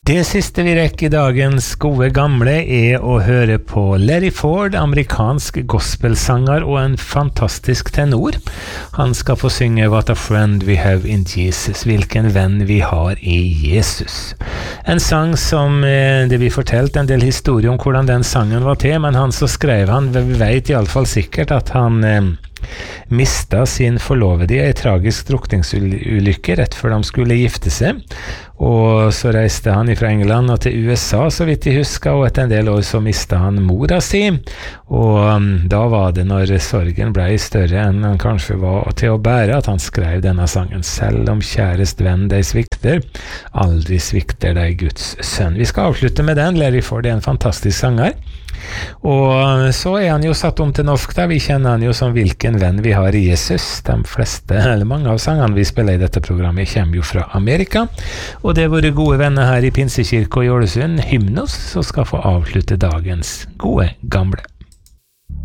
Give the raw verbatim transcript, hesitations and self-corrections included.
Det siste vi rekker i dagens gode gamle er å høre på Larry Ford, amerikansk gospelsanger og en fantastisk tenor. Han skal få synge What a Friend We Have in Jesus, hvilken venn vi har i Jesus. En sang som eh, det blir fortalt en del historie om hvordan den sangen var til, men han som skrev han vet i alle fall sikkert at han eh, mista sin forlovede i en tragisk drukningsulykke rett før de skulle gifte seg, og så reiste han fra England og til U S A, så vidt jeg husker, og etter en del år så mista han mora si, og um, da var det når sorgen ble større enn han kanskje var til å bære, at han skrev denne sangen. Selv om kjærest venn deg svikter, aldri svikter deg Guds sønn. Vi skal avslutte med den. Larry Ford er en fantastisk sanger, og så er han jo satt om til norsk da. Vi kjenner han jo som hvilken venn vi har i Jesus. De fleste, eller mange av sangene vi spiller i dette programmet kommer jo fra Amerika, og det er våre gode venner her i Pinsekirke og i Ålesund, Hymnos, som skal få avslutte dagens gode gamle.